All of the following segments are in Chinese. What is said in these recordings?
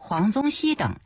黄宗羲等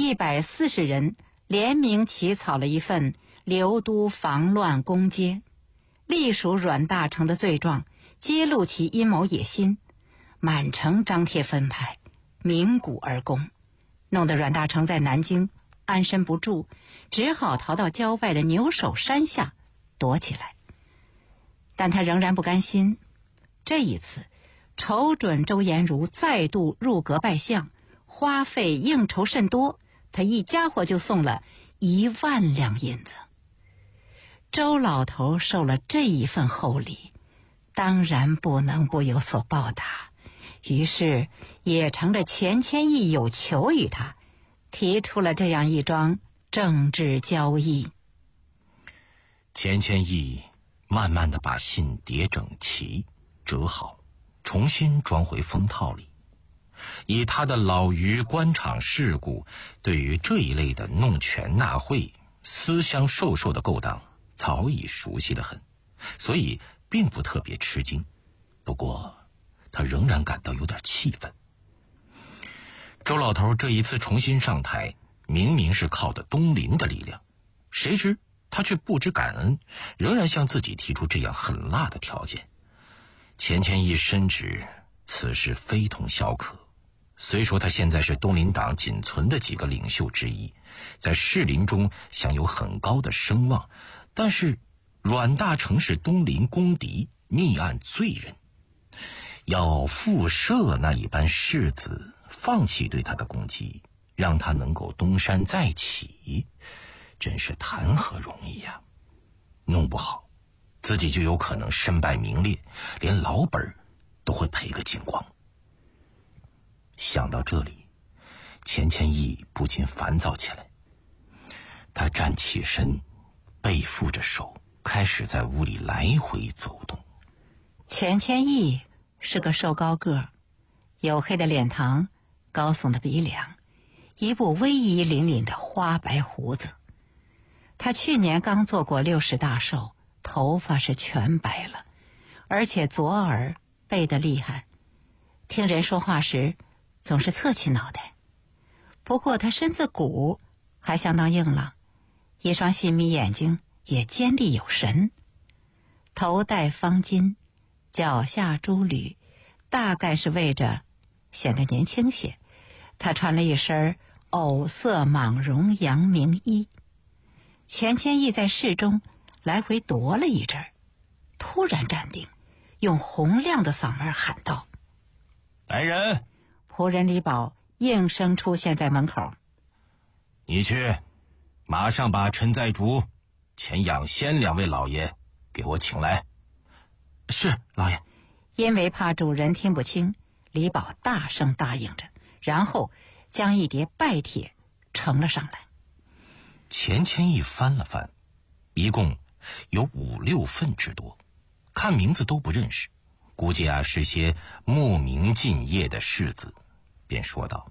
140人联名起草了一份刘都防乱攻揭，隶属阮大铖的罪状，揭露其阴谋野心，满城张贴分派，鸣鼓而攻，弄得阮大铖在南京安身不住，只好逃到郊外的牛首山下躲起来。但他仍然不甘心，这一次瞅准周延儒再度入阁拜相，花费应酬甚多，他一家伙就送了1万两银子。周老头受了这一份厚礼，当然不能不有所报答，于是也乘着钱谦益有求于他，提出了这样一桩政治交易。 钱谦益慢慢地把信叠整齐，折好，重新装回封套里。以他的老于官场世故，对于这一类的弄权纳贿、私相授受的勾当早已熟悉得很，所以并不特别吃惊。不过他仍然感到有点气愤。周老头这一次重新上台，明明是靠的东林的力量，谁知他却不知感恩，仍然向自己提出这样狠辣的条件。钱谦益深知此事非同小可，虽说他现在是东林党仅存的几个领袖之一，在士林中享有很高的声望，但是阮大铖是东林公敌，逆案罪人，要复赦那一般士子，放弃对他的攻击，让他能够东山再起，真是谈何容易呀！弄不好自己就有可能身败名裂，连老本都会赔个精光。想到这里，钱谦益不禁烦躁起来。他站起身，背负着手，开始在屋里来回走动。 钱谦益是个瘦高个，黝黑的脸庞，高耸的鼻梁，一部威仪凛凛的花白胡子。他去年刚做过60大寿，头发是全白了，而且左耳背得厉害，听人说话时总是侧起脑袋。不过他身子骨还相当硬朗，一双细眯眼睛也尖利有神，头戴方巾，脚下珠履，大概是为着显得年轻些，他穿了一身藕色蟒绒阳明衣。钱谦益在室中来回踱了一阵，突然站定，用洪亮的嗓门喊道：“ 来人！” 仆人李宝应声出现在门口。 你去，马上把陈在竹、钱养先2位老爷给我请来。是，老爷。 因为怕主人听不清，李宝大声答应着，然后将一叠拜帖呈了上来。 钱谦益翻了翻，一共有5、6份之多，看名字都不认识，估计是些慕名进谒的士子，便说道：“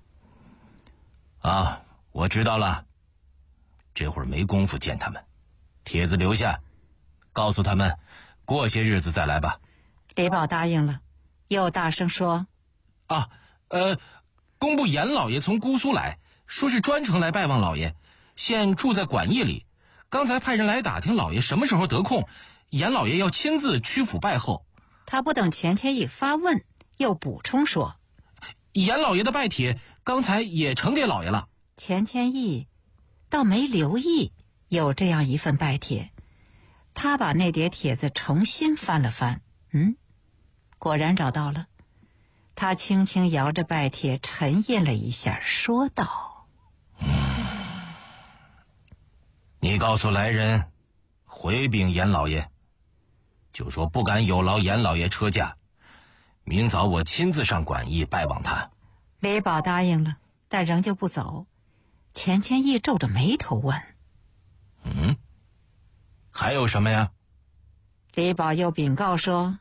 我知道了，这会儿没工夫见他们，帖子留下，告诉他们过些日子再来吧。” 李宝答应了，又大声说：“ 工部严老爷从姑苏来，说是专程来拜望老爷，现住在馆驿里，刚才派人来打听老爷什么时候得空，严老爷要亲自曲阜拜候。” 他不等钱谦益发问，又补充说：“ 严老爷的拜帖刚才也呈给老爷了。” 钱谦益倒没留意有这样一份拜帖，他把那叠帖子重新翻了翻，果然找到了。他轻轻摇着拜帖沉吟了一下，说道：“ 你告诉来人，回禀严老爷，就说不敢有劳严老爷车驾，明早我亲自上馆驿拜望他。” 李宝答应了，但仍旧不走。钱谦益皱着眉头问：“ 还有什么呀？” 李宝又禀告说：“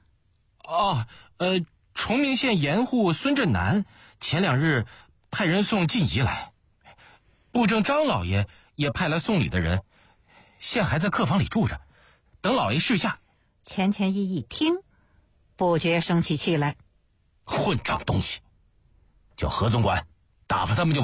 崇明县盐户孙振南前2日派人送晋仪来，布政张老爷也派来送礼的人，现还在客房里住着，等老爷示下。” 钱谦益一听，不觉生起气来：“ 混账东西！叫何总管打发他们就